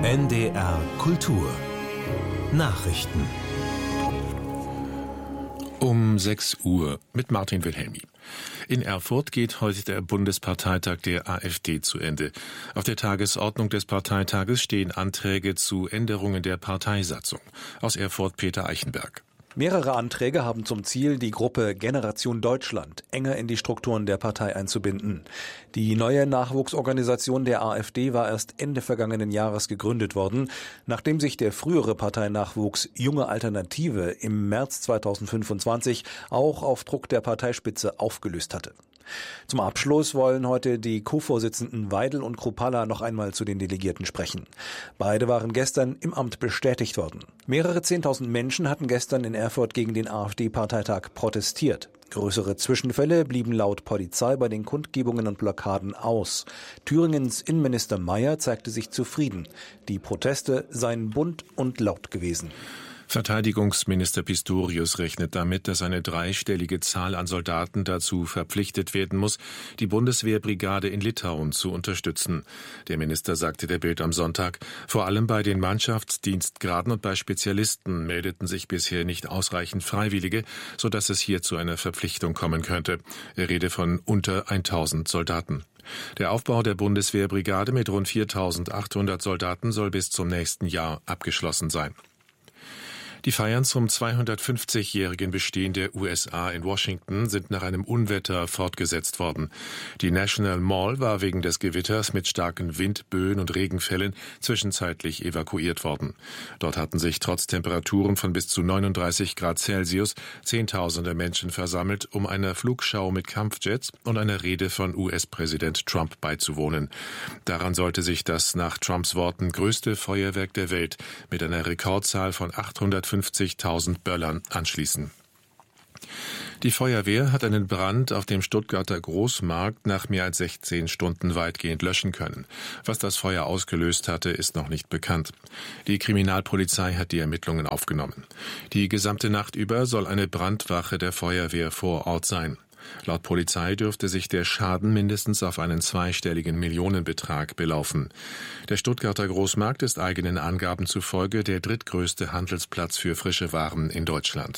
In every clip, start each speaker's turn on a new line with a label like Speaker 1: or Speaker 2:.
Speaker 1: NDR Kultur Nachrichten
Speaker 2: um 6 Uhr mit Martin Wilhelmi. In Erfurt geht heute der Bundesparteitag der AfD zu Ende. Auf der Tagesordnung des Parteitages stehen Anträge zu Änderungen der Parteisatzung. Aus Erfurt Peter Eichenberg.
Speaker 3: Mehrere Anträge haben zum Ziel, die Gruppe Generation Deutschland enger in die Strukturen der Partei einzubinden. Die neue Nachwuchsorganisation der AfD war erst Ende vergangenen Jahres gegründet worden, nachdem sich der frühere Parteinachwuchs Junge Alternative im März 2025 auch auf Druck der Parteispitze aufgelöst hatte. Zum Abschluss wollen heute die Co-Vorsitzenden Weidel und Kruppalla noch einmal zu den Delegierten sprechen. Beide waren gestern im Amt bestätigt worden. Mehrere 10.000 Menschen hatten gestern in Erfurt gegen den AfD-Parteitag protestiert. Größere Zwischenfälle blieben laut Polizei bei den Kundgebungen und Blockaden aus. Thüringens Innenminister Mayer zeigte sich zufrieden. Die Proteste seien bunt und laut gewesen.
Speaker 2: Verteidigungsminister Pistorius rechnet damit, dass eine dreistellige Zahl an Soldaten dazu verpflichtet werden muss, die Bundeswehrbrigade in Litauen zu unterstützen. Der Minister sagte der Bild am Sonntag, vor allem bei den Mannschaftsdienstgraden und bei Spezialisten meldeten sich bisher nicht ausreichend Freiwillige, sodass es hier zu einer Verpflichtung kommen könnte. Er rede von unter 1000 Soldaten. Der Aufbau der Bundeswehrbrigade mit rund 4.800 Soldaten soll bis zum nächsten Jahr abgeschlossen sein. Die Feiern zum 250-jährigen Bestehen der USA in Washington sind nach einem Unwetter fortgesetzt worden. Die National Mall war wegen des Gewitters mit starken Windböen und Regenfällen zwischenzeitlich evakuiert worden. Dort hatten sich trotz Temperaturen von bis zu 39 Grad Celsius Zehntausende Menschen versammelt, um einer Flugschau mit Kampfjets und einer Rede von US-Präsident Trump beizuwohnen. Daran sollte sich das nach Trumps Worten größte Feuerwerk der Welt mit einer Rekordzahl von 850.000 Böllern anschließen. Die Feuerwehr hat einen Brand auf dem Stuttgarter Großmarkt nach mehr als 16 Stunden weitgehend löschen können. Was das Feuer ausgelöst hatte, ist noch nicht bekannt. Die Kriminalpolizei hat die Ermittlungen aufgenommen. Die gesamte Nacht über soll eine Brandwache der Feuerwehr vor Ort sein. Laut Polizei dürfte sich der Schaden mindestens auf einen zweistelligen Millionenbetrag belaufen. Der Stuttgarter Großmarkt ist eigenen Angaben zufolge der drittgrößte Handelsplatz für frische Waren in Deutschland.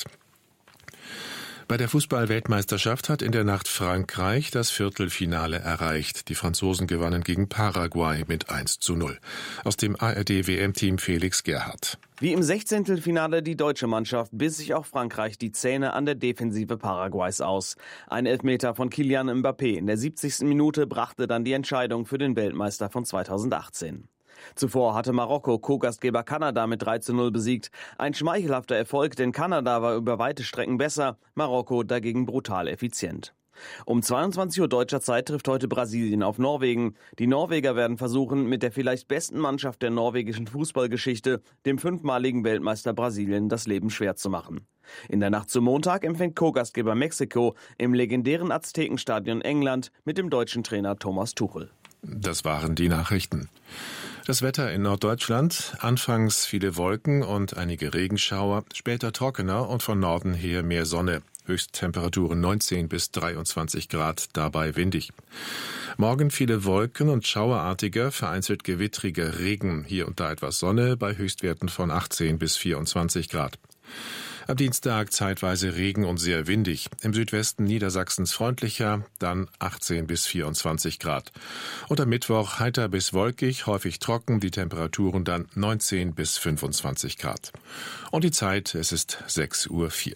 Speaker 2: Bei der Fußball-Weltmeisterschaft hat in der Nacht Frankreich das Viertelfinale erreicht. Die Franzosen gewannen gegen Paraguay mit 1:0. Aus dem ARD-WM-Team Felix Gerhardt.
Speaker 4: Wie im 16. Finale die deutsche Mannschaft biss sich auch Frankreich die Zähne an der Defensive Paraguays aus. Ein Elfmeter von Kylian Mbappé in der 70. Minute brachte dann die Entscheidung für den Weltmeister von 2018. Zuvor hatte Marokko Co-Gastgeber Kanada mit 3:0 besiegt. Ein schmeichelhafter Erfolg, denn Kanada war über weite Strecken besser, Marokko dagegen brutal effizient. Um 22 Uhr deutscher Zeit trifft heute Brasilien auf Norwegen. Die Norweger werden versuchen, mit der vielleicht besten Mannschaft der norwegischen Fußballgeschichte, dem 5-maligen Weltmeister Brasilien, das Leben schwer zu machen. In der Nacht zum Montag empfängt Co-Gastgeber Mexiko im legendären Aztekenstadion England mit dem deutschen Trainer Thomas Tuchel.
Speaker 2: Das waren die Nachrichten. Das Wetter in Norddeutschland, anfangs viele Wolken und einige Regenschauer, später trockener und von Norden her mehr Sonne. Höchsttemperaturen 19 bis 23 Grad, dabei windig. Morgen viele Wolken und schauerartiger, vereinzelt gewittriger Regen, hier und da etwas Sonne bei Höchstwerten von 18 bis 24 Grad. Am Dienstag zeitweise Regen und sehr windig. Im Südwesten Niedersachsens freundlicher, dann 18 bis 24 Grad. Und am Mittwoch heiter bis wolkig, häufig trocken, die Temperaturen dann 19 bis 25 Grad. Und die Zeit, es ist 6:04 Uhr.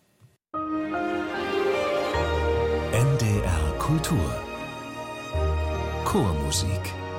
Speaker 1: NDR Kultur Chormusik.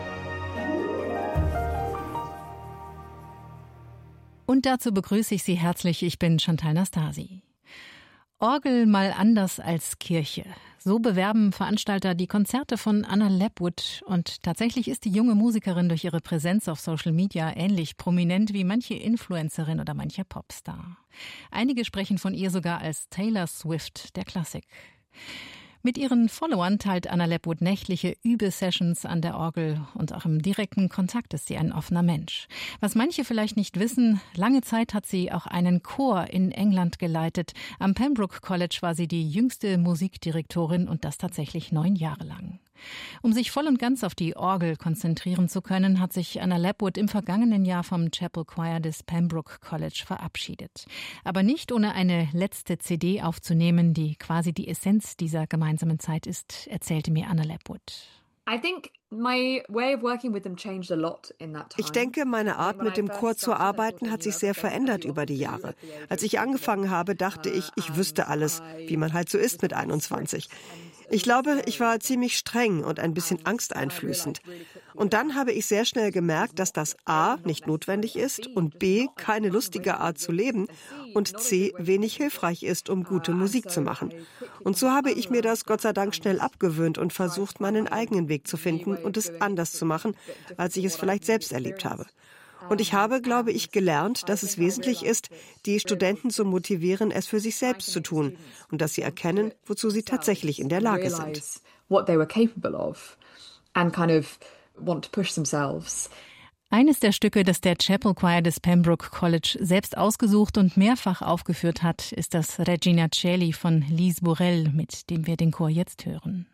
Speaker 5: Und dazu begrüße ich Sie herzlich, ich bin Chantal Nastasi. Orgel mal anders als Kirche. So bewerben Veranstalter die Konzerte von Anna Lepwood. Und tatsächlich ist die junge Musikerin durch ihre Präsenz auf Social Media ähnlich prominent wie manche Influencerin oder mancher Popstar. Einige sprechen von ihr sogar als Taylor Swift der Klassik. Mit ihren Followern teilt Anna Lepwood nächtliche Übesessions an der Orgel und auch im direkten Kontakt ist sie ein offener Mensch. Was manche vielleicht nicht wissen, lange Zeit hat sie auch einen Chor in England geleitet. Am Pembroke College war sie die jüngste Musikdirektorin und das tatsächlich 9 Jahre lang. Um sich voll und ganz auf die Orgel konzentrieren zu können, hat sich Anna Lapwood im vergangenen Jahr vom Chapel Choir des Pembroke College verabschiedet. Aber nicht ohne eine letzte CD aufzunehmen, die quasi die Essenz dieser gemeinsamen Zeit ist, erzählte mir Anna Lapwood.
Speaker 6: Ich denke, meine Art, mit dem Chor zu arbeiten, hat sich sehr verändert über die Jahre. Als ich angefangen habe, dachte ich wüsste alles, wie man halt so ist mit 21. Ich glaube, ich war ziemlich streng und ein bisschen angsteinflößend. Und dann habe ich sehr schnell gemerkt, dass das A nicht notwendig ist und B keine lustige Art zu leben und C wenig hilfreich ist, um gute Musik zu machen. Und so habe ich mir das Gott sei Dank schnell abgewöhnt und versucht, meinen eigenen Weg zu finden und es anders zu machen, als ich es vielleicht selbst erlebt habe. Und ich habe, glaube ich, gelernt, dass es wesentlich ist, die Studenten zu motivieren, es für sich selbst zu tun und dass sie erkennen, wozu sie tatsächlich in der Lage sind.
Speaker 5: Eines der Stücke, das der Chapel Choir des Pembroke College selbst ausgesucht und mehrfach aufgeführt hat, ist das Regina Coeli von Lise Burrell, mit dem wir den Chor jetzt hören.